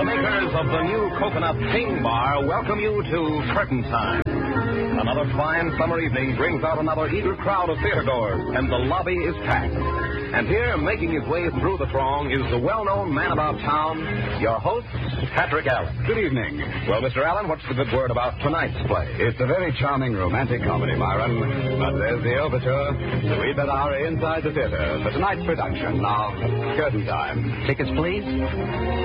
makers of the new Coconut King Bar welcome you to Curtain Time. Another fine summer evening brings out another eager crowd of theatergoers, and the lobby is packed. And here, making his way through the throng, is the well-known man about town, your host, Patrick Allen. Good evening. Well, Mr. Allen, what's the good word about tonight's play? It's a very charming romantic comedy, Myron. But there's the overture. We'd bet our inside the theater for tonight's production. Now, Curtain Time. Tickets, please.